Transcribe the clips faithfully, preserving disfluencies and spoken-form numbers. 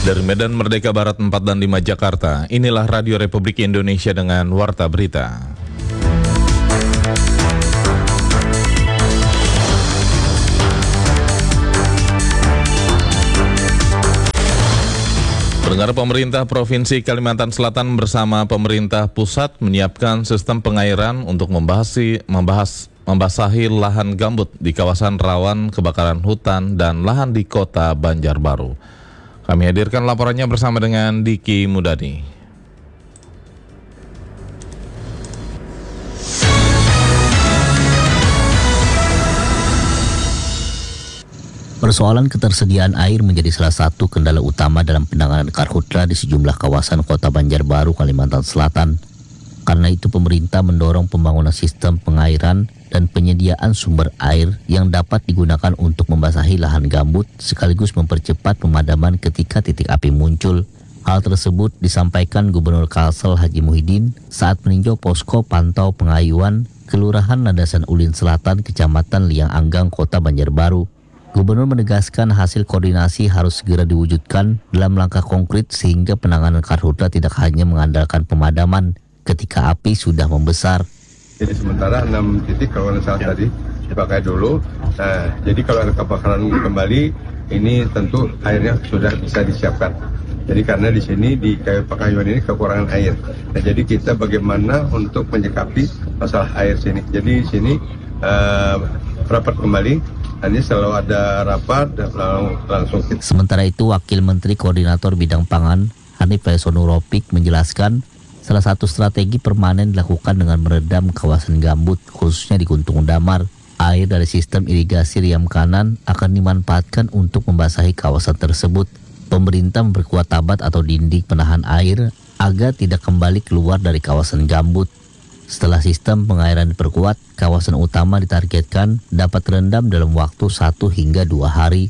Dari Medan Merdeka Barat empat dan lima Jakarta, inilah Radio Republik Indonesia dengan Warta Berita. Pendengar, pemerintah Provinsi Kalimantan Selatan bersama pemerintah pusat menyiapkan sistem pengairan untuk membahasi, membahas, membasahi lahan gambut di kawasan rawan kebakaran hutan dan lahan di kota Banjarbaru. Kami hadirkan laporannya bersama dengan Diki Mudadi. Persoalan ketersediaan air menjadi salah satu kendala utama dalam penanganan karhutla di sejumlah kawasan kota Banjarbaru, Kalimantan Selatan. Karena itu pemerintah mendorong pembangunan sistem pengairan dan penyediaan sumber air yang dapat digunakan untuk membasahi lahan gambut sekaligus mempercepat pemadaman ketika titik api muncul. Hal tersebut disampaikan Gubernur Kalsel Haji Muhyiddin saat meninjau posko pantau pengayuan Kelurahan Landasan Ulin Selatan, Kecamatan Liang Anggang, Kota Banjarbaru. Gubernur menegaskan hasil koordinasi harus segera diwujudkan dalam langkah konkret sehingga penanganan karhutla tidak hanya mengandalkan pemadaman ketika api sudah membesar. Jadi sementara enam titik kalau nggak salah tadi dipakai dulu. Nah, jadi kalau ada kebakaran kembali, ini tentu airnya sudah bisa disiapkan. Jadi karena di sini di kayu pakayuan ini kekurangan air. Nah, jadi kita bagaimana untuk menyikapi masalah air sini. Jadi di sini uh, rapat kembali. Ini selalu ada rapat dan langsung kita. Sementara itu, Wakil Menteri Koordinator Bidang Pangan Hanif Nuropik menjelaskan salah satu strategi permanen dilakukan dengan meredam kawasan gambut, khususnya di Guntung Damar. Air dari sistem irigasi Riam Kanan akan dimanfaatkan untuk membasahi kawasan tersebut. Pemerintah memperkuat tabat atau dinding penahan air agar tidak kembali keluar dari kawasan gambut. Setelah sistem pengairan diperkuat, kawasan utama ditargetkan dapat terendam dalam waktu satu hingga dua hari.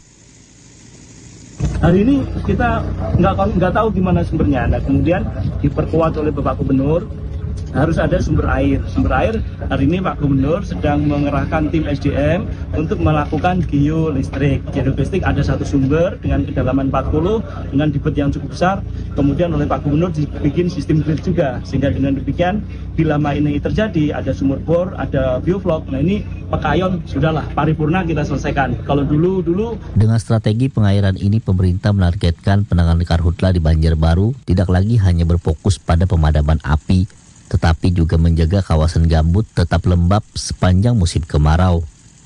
Hari ini kita nggak nggak tahu gimana sumbernya. Nah, kemudian diperkuat oleh Bapak Gubernur, harus ada sumber air. Sumber air hari ini Pak Gubernur sedang mengerahkan tim S D M untuk melakukan geolistrik. Geolistrik ada satu sumber dengan kedalaman empat puluh dengan debit yang cukup besar. Kemudian oleh Pak Gubernur dibikin sistem grid juga, sehingga dengan demikian bila ini terjadi ada sumur bor, ada bioflok. Nah, ini Pekayon sudahlah paripurna kita selesaikan. Kalau dulu dulu dengan strategi pengairan ini pemerintah menargetkan penanganan karhutla di Banjarbaru tidak lagi hanya berfokus pada pemadaman api, tetapi juga menjaga kawasan gambut tetap lembab sepanjang musim kemarau.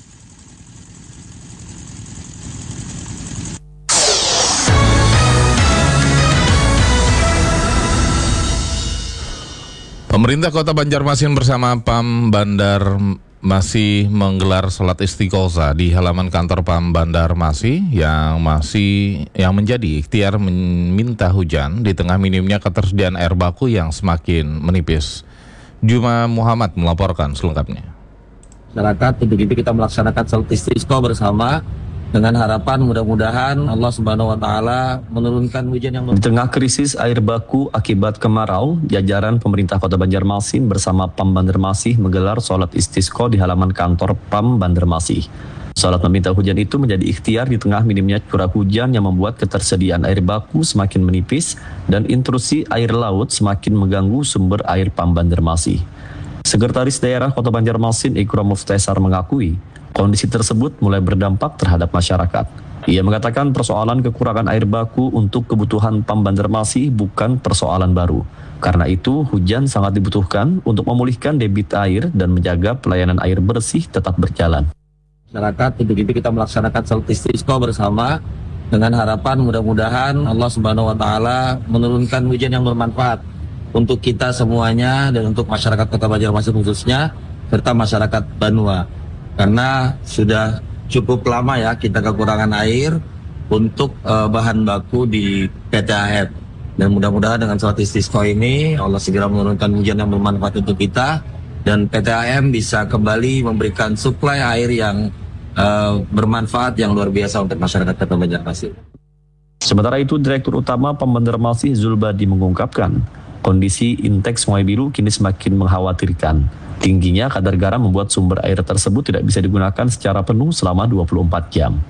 Pemerintah Kota Banjarmasin bersama Pam Bandar masih menggelar sholat istiqosa di halaman kantor Pam Banjarmasin yang masih yang menjadi ikhtiar meminta hujan di tengah minimnya ketersediaan air baku yang semakin menipis. Juma Muhammad melaporkan selengkapnya. Masyarakat untuk itu kita melaksanakan sholat istisqa bersama dengan harapan mudah-mudahan Allah Subhanahu wa taala menurunkan hujan yang di tengah krisis air baku akibat kemarau. Jajaran pemerintah Kota Banjarmasin bersama Pam Banjarmasin menggelar sholat istisqa di halaman kantor Pam Banjarmasin. Sholat meminta hujan itu menjadi ikhtiar di tengah minimnya curah hujan yang membuat ketersediaan air baku semakin menipis dan intrusi air laut semakin mengganggu sumber air Pam Banjarmasin. Sekretaris Daerah Kota Banjarmasin Ikram Muftaisar mengakui kondisi tersebut mulai berdampak terhadap masyarakat. Ia mengatakan persoalan kekurangan air baku untuk kebutuhan Pam Banjarmasin bukan persoalan baru. Karena itu, hujan sangat dibutuhkan untuk memulihkan debit air dan menjaga pelayanan air bersih tetap berjalan. Masyarakat untuk itu kita melaksanakan sholat istisqa bersama dengan harapan mudah-mudahan Allah Subhanahu wa taala menurunkan hujan yang bermanfaat untuk kita semuanya dan untuk masyarakat Kota Banjarmasin khususnya serta masyarakat Banua. Karena sudah cukup lama ya kita kekurangan air untuk uh, bahan baku di P T A M. Dan mudah-mudahan dengan sholat istisqa ini Allah segera menurunkan hujan yang bermanfaat untuk kita dan P T A M bisa kembali memberikan suplai air yang uh, bermanfaat yang luar biasa untuk masyarakat Kota Banjarmasin. Sementara itu, Direktur Utama Pam Banjarmasin Zulbadi mengungkapkan kondisi intake Sungai Biru kini semakin mengkhawatirkan. Tingginya kadar garam membuat sumber air tersebut tidak bisa digunakan secara penuh selama dua puluh empat jam.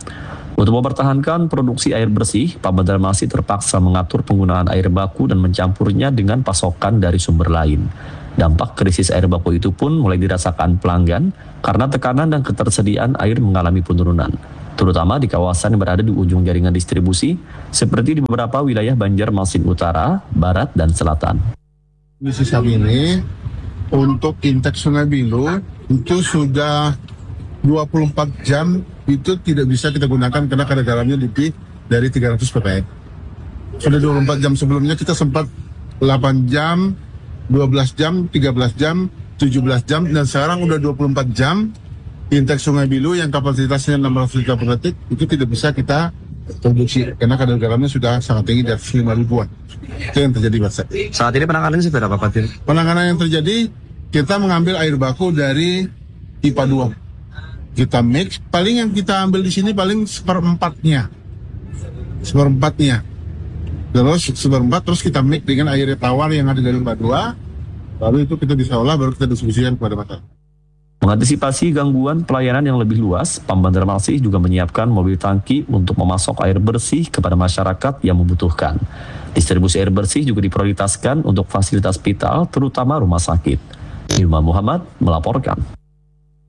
Untuk mempertahankan produksi air bersih, Pam Bandar Masih terpaksa mengatur penggunaan air baku dan mencampurnya dengan pasokan dari sumber lain. Dampak krisis air baku itu pun mulai dirasakan pelanggan karena tekanan dan ketersediaan air mengalami penurunan, terutama di kawasan yang berada di ujung jaringan distribusi, seperti di beberapa wilayah Banjarmasin Utara, Barat, dan Selatan. Kondisi saat ini, untuk intake Sungai Bilu itu sudah dua puluh empat jam itu tidak bisa kita gunakan karena kadar garamnya lebih dari tiga ratus ppm. Sudah dua puluh empat jam, sebelumnya kita sempat delapan jam, dua belas jam, tiga belas jam, tujuh belas jam, dan sekarang udah dua puluh empat jam. Intake Sungai Bilu yang kapasitasnya enam ratus liter per detik itu tidak bisa kita produksi karena kadar garamnya sudah sangat tinggi, di atas lima ribuan. Itu yang terjadi, Pak. Saat ini penanganannya seperti apa, Pak? Penanganan yang terjadi, kita mengambil air baku dari I P A dua. Kita mix, paling yang kita ambil di sini paling seperempatnya. Seperempatnya. Terus seperempat, terus kita mix dengan air tawar yang ada dari I P A dua. Lalu itu kita bisa olah, baru kita distribusikan kepada masyarakat. Mengantisipasi gangguan pelayanan yang lebih luas, Pam Bandar Masih juga menyiapkan mobil tangki untuk memasok air bersih kepada masyarakat yang membutuhkan. Distribusi air bersih juga diprioritaskan untuk fasilitas vital, terutama rumah sakit. Ilma Muhammad melaporkan.